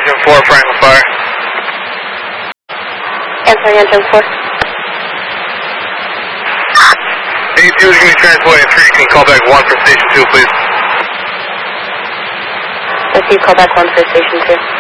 engine 4, Franklin Fire. Answering engine 4. 82 is going to be transporting 3. Can you call back 1 for station 2, please? Let's see, call back 1 for station 2.